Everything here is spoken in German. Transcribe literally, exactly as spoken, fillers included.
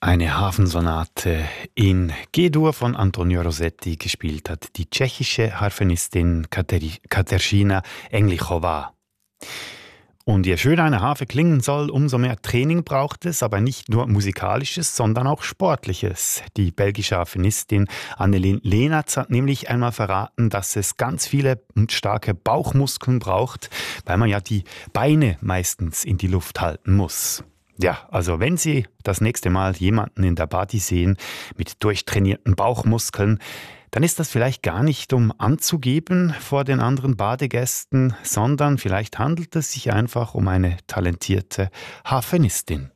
Eine Hafensonate in G-Dur von Antonio Rossetti gespielt hat die tschechische Harfenistin Kateri- Kateřina Englichová. Und je schöner eine Harfe klingen soll, umso mehr Training braucht es, aber nicht nur musikalisches, sondern auch sportliches. Die belgische Harfenistin Annelien Leenaerts hat nämlich einmal verraten, dass es ganz viele und starke Bauchmuskeln braucht, weil man ja die Beine meistens in die Luft halten muss. Ja, also wenn Sie das nächste Mal jemanden in der Party sehen mit durchtrainierten Bauchmuskeln, dann ist das vielleicht gar nicht, um anzugeben vor den anderen Badegästen, sondern vielleicht handelt es sich einfach um eine talentierte Harfenistin.